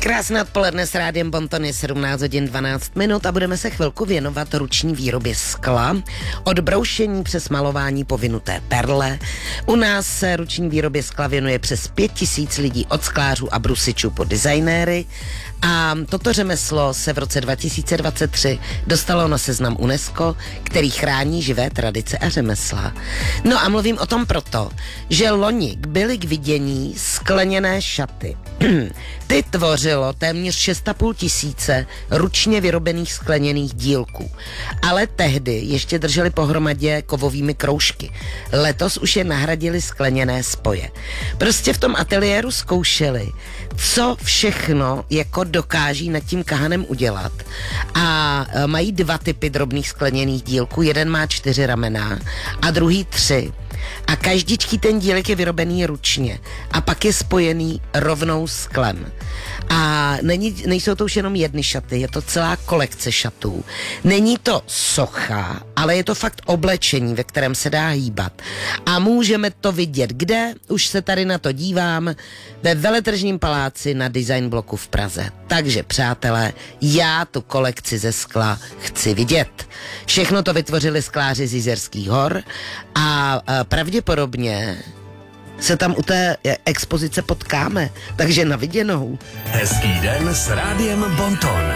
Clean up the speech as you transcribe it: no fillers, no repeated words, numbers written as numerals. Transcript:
Krásné odpoledne s rádiem Bonton, je 17 hodin 12 minut a budeme se chvilku věnovat ruční výrobě skla. Od broušení přes malování po vinuté perle. U nás se ruční výrobě skla věnuje přes 5000 lidí, od sklářů a brusičů po designéry. A toto řemeslo se v roce 2023 dostalo na seznam UNESCO, který chrání živé tradice a řemesla. No a mluvím o tom proto, že loni byly k vidění skleněné šaty. Ty tvořilo téměř 6,5 tisíce ručně vyrobených skleněných dílků. Ale tehdy ještě drželi pohromadě kovovými kroužky. Letos už je nahradili skleněné spoje. Prostě v tom ateliéru zkoušeli, co všechno jako dokáží nad tím kahanem udělat. A mají 2 typy drobných skleněných dílků. Jeden má 4 ramena a druhý 3. A každičký ten dílek je vyrobený ručně a pak je spojený rovnou sklem. A nejsou to už jenom jedny šaty, je to celá kolekce šatů. Není to socha, ale je to fakt oblečení, ve kterém se dá hýbat. A můžeme to vidět, kde? Už se tady na to dívám, ve Veletržním paláci na Design bloku v Praze. Takže přátelé, já tu kolekci ze skla chci vidět. Všechno to vytvořili skláři z Jizerských hor a pravděpodobně se tam u té expozice potkáme, takže na viděnou. Hezký den s rádiem Bonton.